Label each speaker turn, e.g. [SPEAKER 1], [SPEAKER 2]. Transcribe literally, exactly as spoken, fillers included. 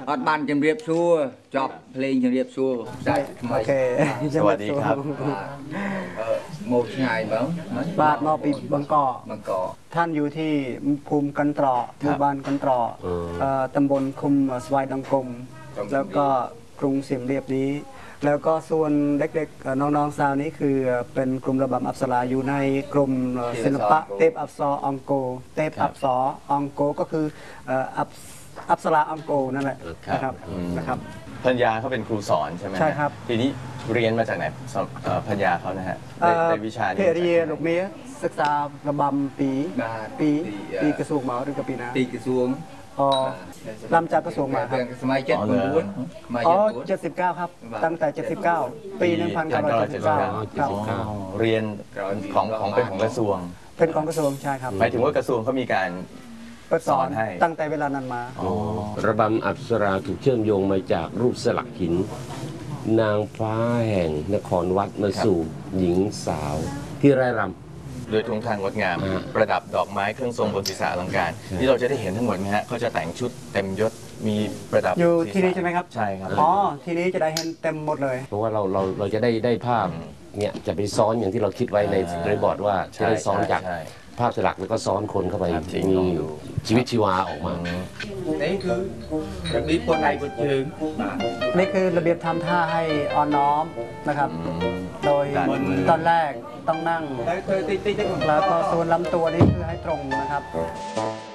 [SPEAKER 1] อดบันจำเรียบซัวจอบเพลงจำเรียบซัวได้โอเค
[SPEAKER 2] สวัสดีครับ
[SPEAKER 1] โมกไงบ้าง
[SPEAKER 3] บาทมาปีบางกอก
[SPEAKER 1] บางกอก
[SPEAKER 3] ท่านอยู่ที่ภูมิกันตรอหมู่บ้านกันตรอตำบลคุมสวายดังกลมแล้วก็กรุงเสียมเรียบนี้แล้วก็ส่วนเด็กๆน้องๆสาวนี้คือเป็นกลุ่มระบำอัปสราอยู่ในกลุ่มศิลปะเทพอัปสรองโกเทพอัปสรองโกก็คืออัปอัปสราองโกนั่นแหละนะครับนะครับ
[SPEAKER 2] พัญญาเขาเป็นครูสอนใช่ไหม
[SPEAKER 3] ใช่ครับ
[SPEAKER 2] ทีนี้เรียนมาจากไหนพัญญาเขานะฮะในวิชา
[SPEAKER 3] เรียนลูกเมียศึกษาระบำปีปีปีกระทรวงมาหรือกับปีนา
[SPEAKER 1] ปีกระทรวง
[SPEAKER 3] อ๋อลำจากกระทรวงมาครับ
[SPEAKER 1] สมัยเจ็ดปี
[SPEAKER 3] อ๋อเจ็ดสิบเก้าครับตั้งแต่เจ็ดสิบเก้าปีหนึ่งพันเก้าร้อยเจ็ดสิบเก้า
[SPEAKER 2] เรียนของของเป็นของกระทรวง
[SPEAKER 3] เป็นของกระทรวงใช่ครับ
[SPEAKER 2] หมายถึงว่ากระทรวงเขามีการ
[SPEAKER 3] สอนให้ตั้งแต่เวลานั้นมา
[SPEAKER 4] ระบำอัปสราถูกเชื่อมโยงมาจากรูปสลักหินนางฟ้าแห่งนครวัดมาสู่หญิงสาวที่ไร่รำ
[SPEAKER 2] โดยทุงทางงดงามประดับดอกไม้เครื่องทรงบนศีรษะอลังการที่เราจะได้เห็นทั้งหมดนะฮะเขาจะแต่งชุดเต็มยศมีประดับ
[SPEAKER 3] อยู่ที่นี่ใช่ไหมครับ
[SPEAKER 2] ใช่ครับ
[SPEAKER 3] อ๋อที่นี้จะได้เห็นเต็มหมดเลย
[SPEAKER 4] เพราะว่าเราเราเราจะได้ได้ภาพเนี่ยจะไปซ้อนอย่างที่เราคิดไว้ในสตรีบอร์ดว่าจะได้ซ้อนจากภาพสลักแล้วก็ซ้อนคนเข้าไปมีชีวิตชีวาออกมา
[SPEAKER 1] นี่คือระเบียบคนใดคนหนึ่ง
[SPEAKER 3] นี่คือระเบียบทำท่าให้อ่อนน้อมนะครับโดยตอนแรกต้องนั่งแล้วก็ส่วนลำตัวนี้คือให้ตรงนะครับ